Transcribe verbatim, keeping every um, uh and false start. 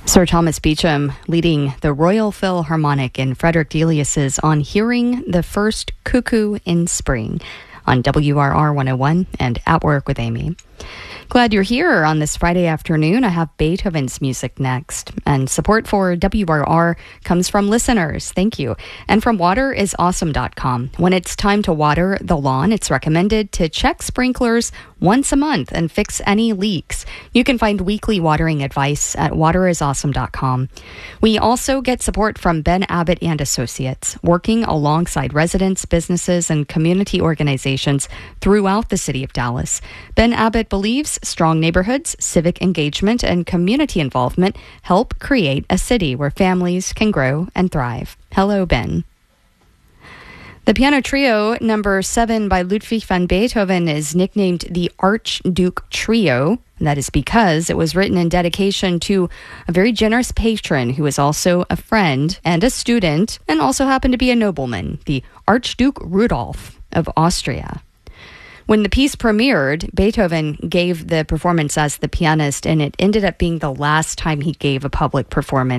Sir Thomas Beecham leading the Royal Philharmonic in Frederick Delius's On Hearing the First Cuckoo in Spring on W R R one oh one and At Work with Amy. Glad you're here on this Friday afternoon. I have Beethoven's music next. And support for W R R comes from listeners. Thank you. And from water is awesome dot com. When it's time to water the lawn, it's recommended to check sprinklers once a month and fix any leaks. You can find weekly watering advice at water is awesome dot com. We also get support from Ben Abbott and Associates, working alongside residents, businesses, and community organizations throughout the city of Dallas. Ben Abbott believes strong neighborhoods, civic engagement, and community involvement help create a city where families can grow and thrive. Hello, Ben. The piano trio number seven by Ludwig van Beethoven is nicknamed the Archduke Trio. That is because it was written in dedication to a very generous patron who was also a friend and a student and also happened to be a nobleman, the Archduke Rudolph of Austria. When the piece premiered, Beethoven gave the performance as the pianist, and it ended up being the last time he gave a public performance.